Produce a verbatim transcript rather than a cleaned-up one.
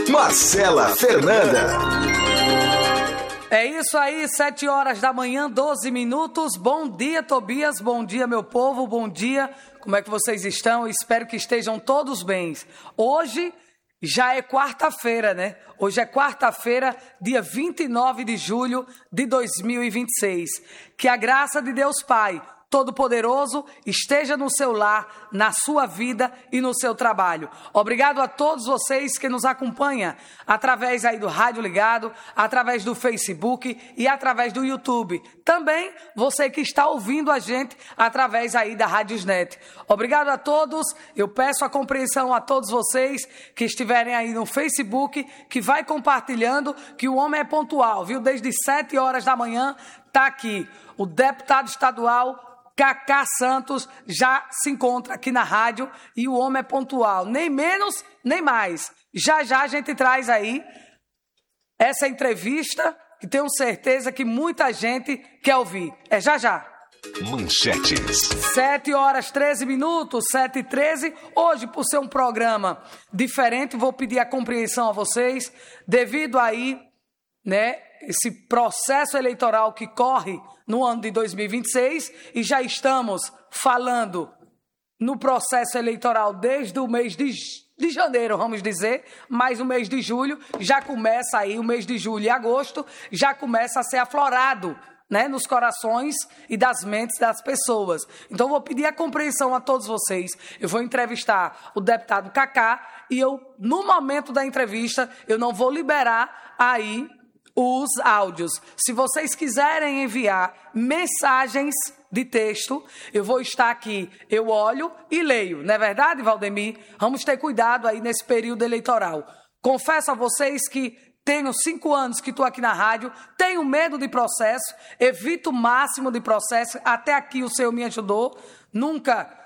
Marcela Fernanda. É isso aí, sete horas da manhã, doze minutos. Bom dia, Tobias. Bom dia, meu povo. Bom dia. Como é que vocês estão? Espero que estejam todos bem. Hoje já é quarta-feira, né? Hoje é quarta-feira, dia vinte e nove de julho de dois mil e vinte e seis. Que a graça de Deus Pai Todo-Poderoso esteja no seu lar, na sua vida e no seu trabalho. Obrigado a todos vocês que nos acompanham através aí do Rádio Ligado, através do Facebook e através do YouTube. Também você que está ouvindo a gente através aí da Rádiosnet. Obrigado a todos. Eu peço a compreensão a todos vocês que estiverem aí no Facebook, que vai compartilhando, que o homem é pontual, viu? Desde sete horas da manhã está aqui o deputado estadual Cacá Santos já se encontra aqui na rádio e o homem é pontual, nem menos, nem mais. Já já a gente traz aí essa entrevista que tenho certeza que muita gente quer ouvir. É já já. Manchetes. sete horas, treze minutos, sete e treze. Hoje, por ser um programa diferente, vou pedir a compreensão a vocês, devido aí, né, esse processo eleitoral que corre no ano de dois mil e vinte e seis, e já estamos falando no processo eleitoral desde o mês de, de janeiro, vamos dizer, mas o mês de julho já começa aí, o mês de julho e agosto, já começa a ser aflorado, né, nos corações e das mentes das pessoas. Então, vou pedir a compreensão a todos vocês. Eu vou entrevistar o deputado Cacá e eu, no momento da entrevista, eu não vou liberar aí os áudios. Se vocês quiserem enviar mensagens de texto, eu vou estar aqui, eu olho e leio. Não é verdade, Valdemir? Vamos ter cuidado aí nesse período eleitoral. Confesso a vocês que tenho cinco anos que estou aqui na rádio, tenho medo de processo, evito o máximo de processo, até aqui o Senhor me ajudou, nunca